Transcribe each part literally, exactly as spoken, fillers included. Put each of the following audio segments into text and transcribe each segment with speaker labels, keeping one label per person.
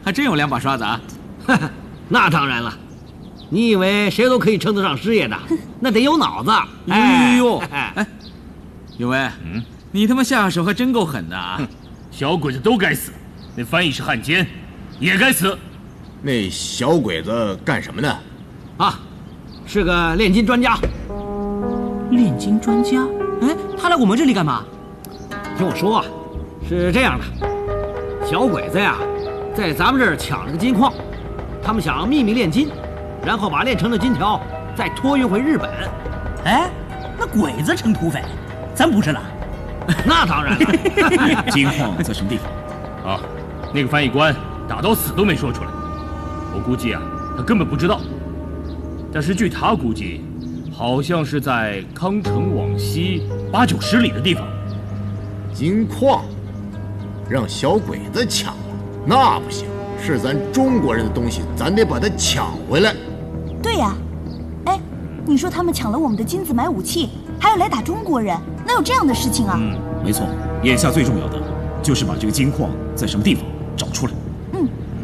Speaker 1: 还真有两把刷子啊！
Speaker 2: 哈哈，那当然了。你以为谁都可以称得上师爷的？那得有脑子。
Speaker 1: 哎呦，哎，永威，嗯，你他妈下手还真够狠的啊！
Speaker 3: 小鬼子都该死，那翻译是汉奸，也该死。
Speaker 4: 那小鬼子干什么呢？
Speaker 2: 啊，是个炼金专家。
Speaker 5: 炼金专家？哎，他来我们这里干嘛？
Speaker 2: 听我说啊，是这样的，小鬼子呀，在咱们这儿抢了个金矿，他们想秘密炼金，然后把炼成的金条再托运回日本。
Speaker 5: 哎，那鬼子成土匪，咱不是了？
Speaker 2: 那当然了。
Speaker 6: 金矿在什么地方？
Speaker 3: 啊，那个翻译官打到死都没说出来。我估计啊，他根本不知道。但是据他估计，好像是在康城往西八九十里的地方。
Speaker 4: 金矿让小鬼子抢了，那不行，是咱中国人的东西，咱得把它抢回来。
Speaker 7: 对呀，哎，你说他们抢了我们的金子买武器，还要来打中国人，哪有这样的事情啊？
Speaker 6: 嗯，没错，眼下最重要的就是把这个金矿在什么地方找出来。
Speaker 7: 嗯。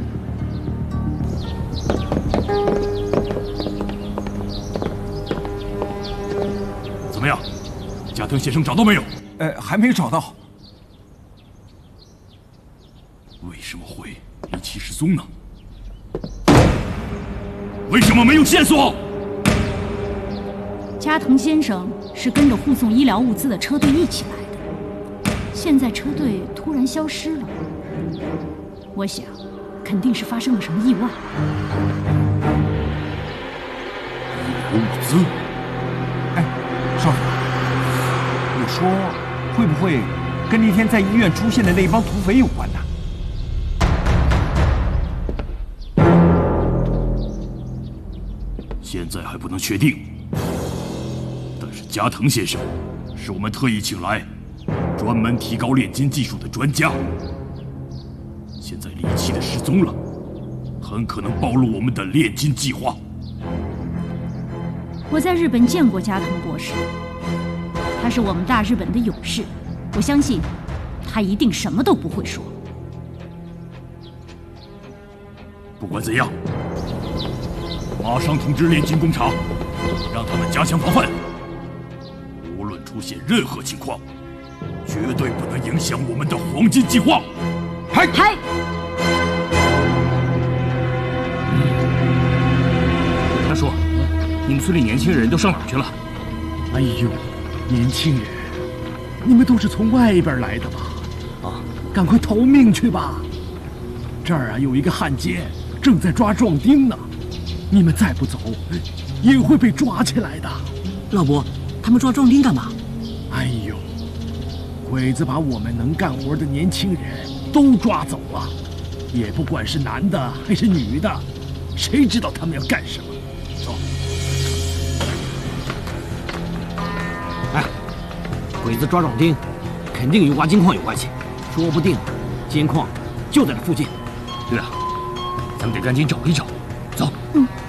Speaker 8: 怎么样，加藤先生找到没有？
Speaker 9: 呃，还没找到。
Speaker 8: 为什么会离奇失踪呢？为什么没有线索？
Speaker 10: 加藤先生是跟着护送医疗物资的车队一起来的，现在车队突然消失了，我想肯定是发生了什么意外。
Speaker 8: 医疗物资？
Speaker 9: 哎，少佐，你说会不会跟那天在医院出现的那帮土匪有关呢？
Speaker 8: 现在还不能确定，但是加藤先生是我们特意请来，专门提高炼金技术的专家。现在离奇的失踪了，很可能暴露我们的炼金计划。
Speaker 10: 我在日本见过加藤博士，他是我们大日本的勇士，我相信他一定什么都不会说。
Speaker 8: 不管怎样，马上通知炼金工厂，让他们加强防范。无论出现任何情况，绝对不能影响我们的黄金计划。
Speaker 2: 嗨
Speaker 10: 嗨！
Speaker 3: 他说，你们村里年轻人都上哪儿去了？
Speaker 11: 哎呦，年轻人，你们都是从外边来的吧？啊，赶快逃命去吧！这儿啊有一个汉奸正在抓壮丁呢。你们再不走，也会被抓起来的。
Speaker 5: 老伯，他们抓壮丁干嘛？
Speaker 11: 哎呦，鬼子把我们能干活的年轻人都抓走了，也不管是男的还是女的，谁知道他们要干什么？走。
Speaker 2: 哎，鬼子抓壮丁，肯定与挖金矿有关系，说不定金矿就在这附近。
Speaker 3: 对啊，咱们得赶紧找一找。走。
Speaker 7: 嗯。